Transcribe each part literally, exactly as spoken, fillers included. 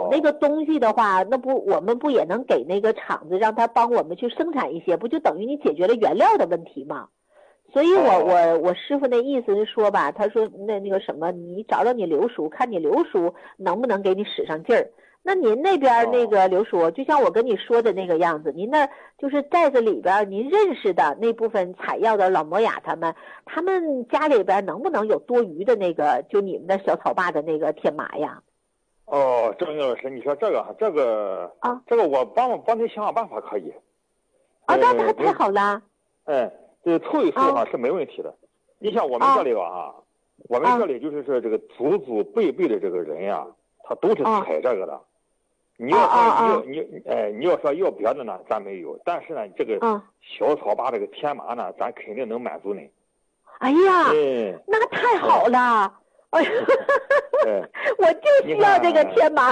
有那个东西的话，那不我们不也能给那个厂子让他帮我们去生产一些，不就等于你解决了原料的问题吗？所以我我我师傅那意思是说吧，他说那那个什么，你找找你刘叔，看你刘叔能不能给你使上劲儿。那您那边那个刘叔，就像我跟你说的那个样子，您那就是寨子里边您认识的那部分采药的老摩雅他们，他们家里边能不能有多余的那个就你们的小草坝的那个天麻呀？ 哦，郑老师，你说这个这个啊， 这个我帮帮你想想办法可以。 啊，那那太好了。 哎，这凑一凑哈是没问题的。你像我们这里吧哈，我们这里就是说这个祖祖辈辈的这个人呀，他都是采这个的。你要说你你哎，你要说要别的呢，咱没有。但是呢，这个小草坝这个天麻呢，咱肯定能满足你。 哎呀，哎、那太好了！哎呀，我就需要这个天麻。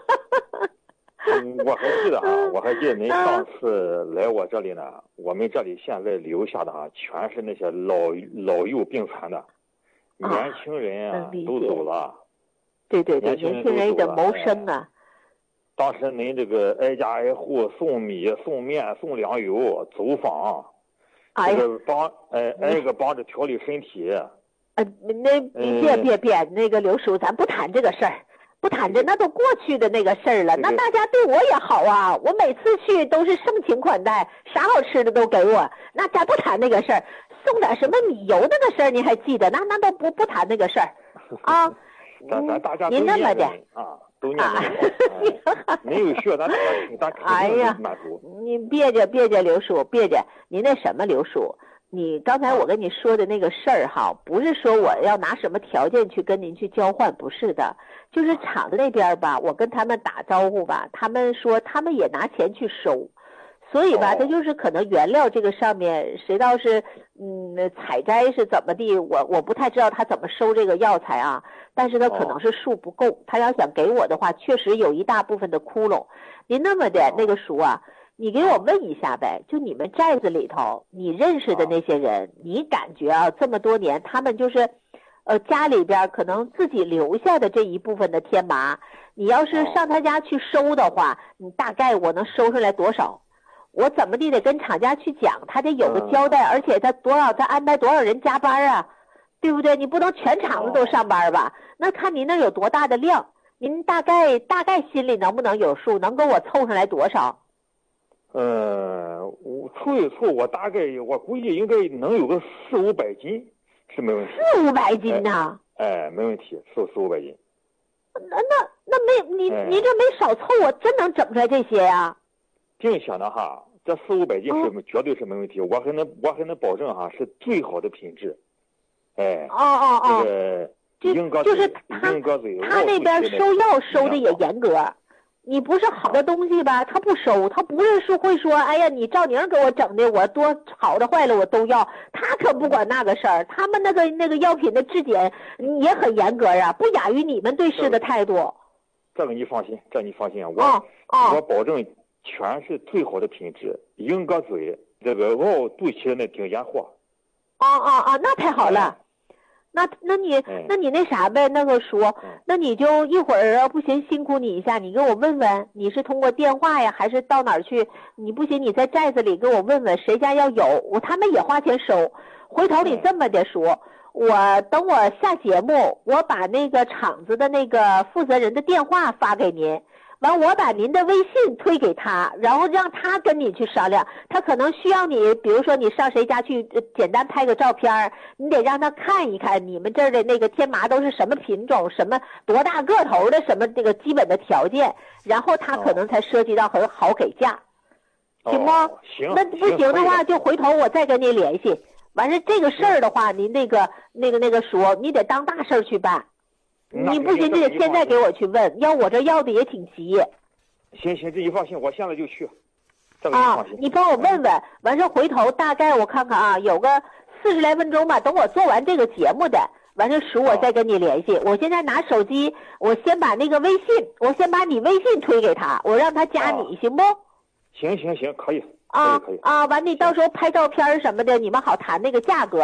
我还记得哈，我还记得您上次来我这里呢，我们这里现在留下的啊，全是那些老老幼病残的，年轻人啊都走了。 对对对，年轻人的谋生啊。 当时您这个挨家挨户送米、送面、送粮油，走访， 哎、 这个帮哎挨个帮着调理身体。 呃，那别别别，那个刘叔，咱不谈这个事儿，不谈这，那都过去的那个事儿了。那大家对我也好啊，我每次去都是盛情款待，啥好吃的都给我。那咱不谈那个事儿，送点什么米油那个事儿，你还记得？那那都不不谈那个事儿啊。 咱咱大家您那么的啊。都念的，没有需要咱咱肯定满足。 你别介别介，刘叔别介，您那什么刘叔，你刚才我跟你说的那个事儿哈，不是说我要拿什么条件去跟您去交换，不是的，就是厂子那边吧，我跟他们打招呼吧，他们说他们也拿钱去收。所以吧，它就是可能原料这个上面，谁倒是嗯采摘是怎么地，我我不太知道他怎么收这个药材啊。但是他可能是数不够，他要想给我的话，确实有一大部分的窟窿。您那么的那个叔啊，你给我问一下呗，就你们寨子里头，你认识的那些人，你感觉啊，这么多年他们就是，呃，家里边可能自己留下的这一部分的天麻，你要是上他家去收的话，你大概我能收出来多少？我怎么地得跟厂家去讲，他得有个交代，而且他多少他安排多少人加班啊，对不对？你不能全厂子都上班吧？那看您那有多大的量，您大概大概心里能不能有数，能给我凑上来多少？ 呃，我凑一凑，我大概我估计应该能有个四五百斤是没问题。 四五百斤呐？ 哎，哎没问题，四四五百斤。 那那那没你、哎、你这没少凑，我真能整出来这些呀、啊？ 并且呢哈，这四五百斤是、哦、绝对是没问题，我还能我还能保证哈是最好的品质。哎， 哦哦哦， 这个就就是他他那边收药收的也严格，你不是好的东西吧，他不收，他不是说会说，哎呀，你赵宁给我整的，我多好的坏了我都要，他可不管那个事儿，他们那个那个药品的质检也很严格啊，不亚于你们对事的态度。 这个你放心，这你放心啊，我、 哦哦、 我保证全是最好的品质，英格嘴这个熬肚脐的那顶尖货。 哦哦哦，那太好了。哎那那你那你那啥呗，那个叔，那你就一会儿啊，不行辛苦你一下，你给我问问，你是通过电话呀，还是到哪儿去？你不行，你在寨子里给我问问谁家要有，我他们也花钱收。回头你这么的说，我等我下节目，我把那个厂子的那个负责人的电话发给您。完，我把您的微信推给他，然后让他跟你去商量。他可能需要你，比如说你上谁家去，呃、简单拍个照片，你得让他看一看你们这儿的那个天麻都是什么品种，什么多大个头的，什么这个基本的条件，然后他可能才涉及到很好给价， 哦、 行吗？ 行。 那不行的话，就回头我再跟您联系。完事这个事儿的话，您那个那个那个说，你得当大事去办。你不行，你得现在给我去问，要我这要的也挺急。 行行，这你放心，我现在就去。这个你放心。 啊，你帮我问问，完事回头大概我看看啊，有个四十来分钟吧。等我做完这个节目的，完事叔我再跟你联系。哦、我现在拿手机，我先把那个微信，我先把你微信推给他，我让他加你，哦、行不？ 行行行，可以。 啊可以可以啊，完你到时候拍照片什么的，你们好谈那个价格。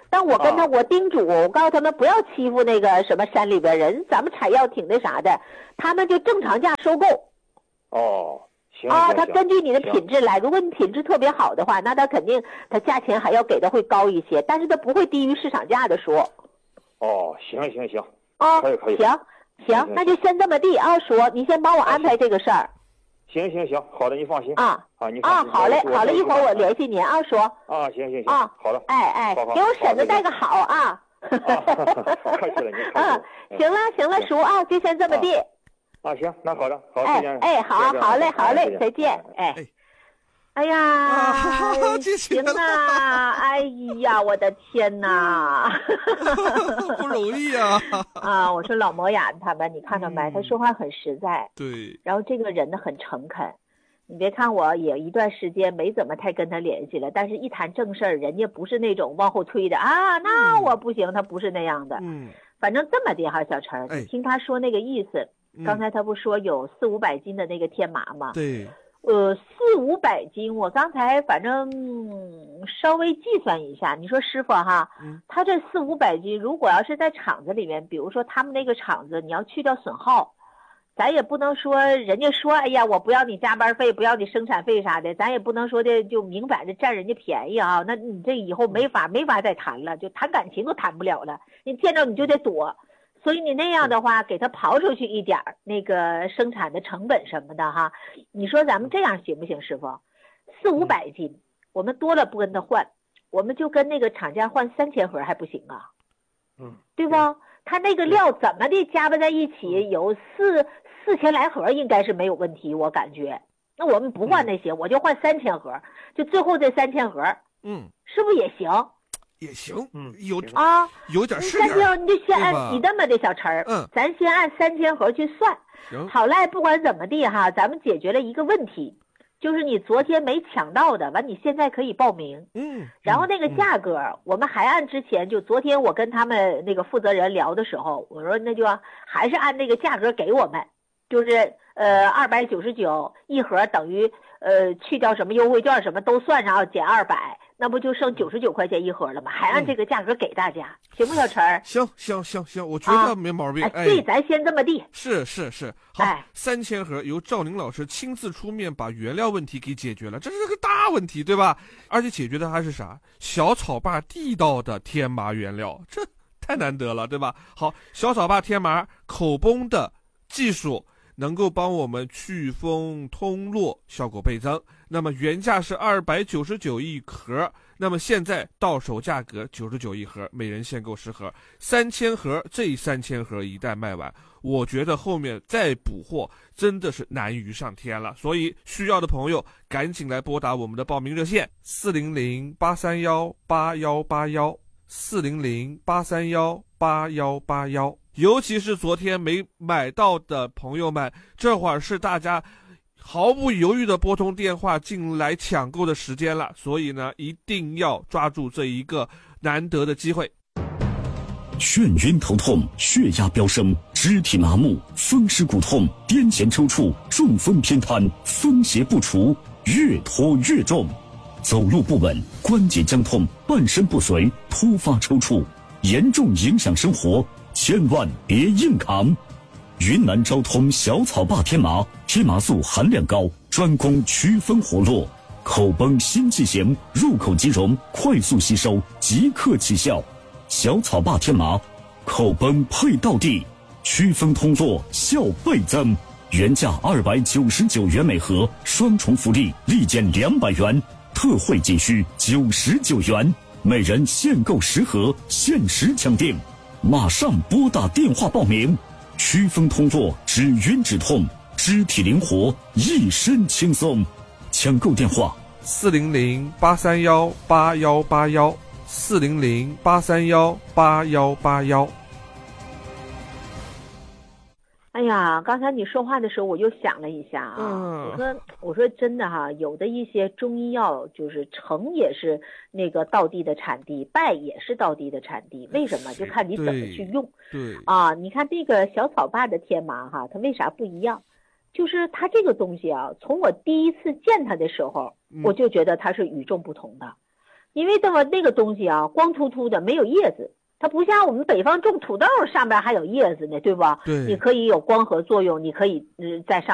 但我跟他、 啊、 我叮嘱，我告诉他们不要欺负那个什么山里边人，咱们采药挺那啥的，他们就正常价收购。 哦，行啊， 行他根据你的行品质来，如果你品质特别好的话，那他肯定他价钱还要给的会高一些，但是他不会低于市场价的说。 哦，行行行， 啊， 可以可以， 行行，那就先这么地啊，说你先帮我安排这个事儿。 行行行，好的，你放心啊啊，你啊，好嘞好嘞，一会儿我联系您啊，说啊，行行行啊， 好的， 哎哎， 好好给我婶子带个好啊。 客气了，您嗯，行了行了，叔啊，就先这么地。 啊，行，那好的，好， 哎再见。 哎，好好嘞好嘞，再见，哎。哎呀， 啊、 行啊！哎呀，我的天哪， 不容易啊！ 啊，我说老磨牙他们，你看到没？ 嗯、 他说话很实在， 对。 然后这个人呢很诚恳，你别看我也一段时间没怎么太跟他联系了，但是一谈正事儿，人家不是那种往后推的啊，那我不行，他不是那样的。 嗯， 反正这么的哈，小陈， 哎、 听他说那个意思， 嗯、 刚才他不说有四五百斤的那个天麻吗？ 对。 呃，四五百斤，我刚才反正、嗯、稍微计算一下，你说师傅哈， 嗯、 他这四五百斤，如果要是在厂子里面，比如说他们那个厂子，你要去掉损耗，咱也不能说人家说，哎呀，我不要你加班费，不要你生产费啥的，咱也不能说的就明摆着占人家便宜啊，那你这以后没法没法再谈了，就谈感情都谈不了了，你见着你就得躲。所以你那样的话，给他刨出去一点儿那个生产的成本什么的哈，你说咱们这样行不行，师傅？四五百斤，我们多了不跟他换，我们就跟那个厂家换三千盒还不行啊？ 嗯， 对吧？他那个料怎么的加吧在一起，有四四千来盒应该是没有问题，我感觉。那我们不换那些，我就换三千盒，就最后这三千盒， 嗯， 是不是也行？ 也行， 嗯， 有啊， 有点是三千，你就先按你这么的小陈儿， 嗯， 咱先按三千盒去算。 行， 好赖，不管怎么地哈，咱们解决了一个问题，就是你昨天没抢到的，完你现在可以报名， 嗯， 然后那个价格，嗯、我们还按之前就昨天我跟他们那个负责人聊的时候，我说那就还是按那个价格给我们，就是呃二百九十九一盒，等于呃去掉什么优惠券什么都算上减二百。那不就剩九十九块钱一盒了吗？还按这个价格给大家，嗯、行不，小陈儿？ 行行行行，我觉得没毛病。 啊、哎，对，咱先这么地。 是是是，好， 哎、 三千盒由赵宁老师亲自出面把原料问题给解决了，这是个大问题，对吧？而且解决的还是啥？小草坝地道的天麻原料，这太难得了，对吧？好，小草坝天麻口崩的技术能够帮我们祛风通络，效果倍增。那么原价是二百九十九一盒，那么现在到手价格九十九一盒，每人限购十盒，三千盒，这三千盒一旦卖完，我觉得后面再补货真的是难于上天了。所以需要的朋友赶紧来拨打我们的报名热线四零零八三幺八幺八幺四零零八三幺八幺八幺。尤其是昨天没买到的朋友们，这会儿是大家毫不犹豫的拨通电话进来抢购的时间了，所以呢，一定要抓住这一个难得的机会。 眩晕头痛、血压飙升、肢体麻木、风湿骨痛、癫痫抽搐、中风偏瘫，风邪不除，越拖越重。走路不稳，关节僵痛，半身不遂，突发抽搐，严重影响生活，千万别硬扛。云南昭通小草坝天麻，天麻素含量高，专攻祛风活络，口崩心悸型，入口即溶，快速吸收，即刻起效。小草坝天麻，口崩配到地，祛风通络效倍增。原价二百九十九元每盒，双重福利，立减两百元，特惠仅需九十九元，每人限购十盒，限时抢订，马上拨打电话报名。祛风通络，止晕止痛，肢体灵活，一身轻松。抢购电话： 四零零八三幺八幺八幺，四零零八三幺八幺八幺。 哎呀，刚才你说话的时候，我又想了一下啊， 嗯、 我说我说真的哈，有的一些中医药就是成也是那个道地的产地，败也是道地的产地，为什么？就看你怎么去用。 对啊，你看这个小草坝的天麻哈，它为啥不一样？就是它这个东西啊，从我第一次见它的时候， 嗯、 我就觉得它是与众不同的。 因为这么那个东西啊，光秃秃的没有叶子，它不像我们北方种土豆上边还有叶子呢，对吧？ 对， 你可以有光合作用，你可以呃在上